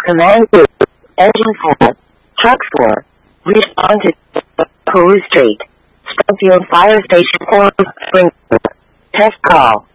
Command 2. Engine 4. Truck 4. Respond to Peru Street. Springfield Fire Station 4. Springfield. Test call.